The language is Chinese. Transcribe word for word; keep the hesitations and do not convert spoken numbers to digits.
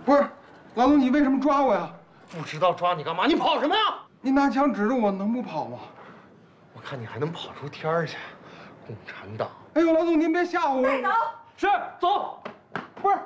不是，老总，你为什么抓我呀？ 不知道抓你干嘛？你跑什么呀？ 你拿枪指着我，能不跑吗？ 我看你还能跑出天儿去，共产党！ 哎呦，老总您别吓唬我。 带走。 是，走。 不是。